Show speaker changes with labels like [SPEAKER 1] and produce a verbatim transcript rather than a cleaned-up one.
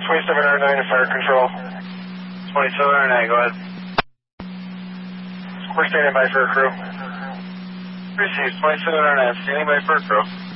[SPEAKER 1] twenty-seven oh nine to fire control.
[SPEAKER 2] twenty-seven oh nine, go ahead.
[SPEAKER 1] We're standing by for a crew.
[SPEAKER 2] Received, twenty-seven oh nine, standing by for a crew.